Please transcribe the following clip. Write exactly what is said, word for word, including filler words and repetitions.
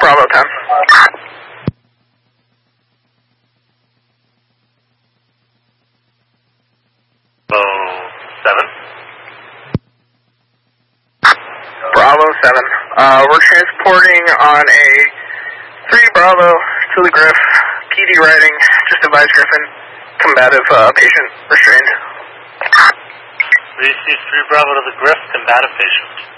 Bravo ten. seven. Bravo seven. Uh, we're transporting on a three Bravo to the Griff, P D riding, just advise Griffin, combative uh, patient restrained. Receive three Bravo to the Griff, combative patient.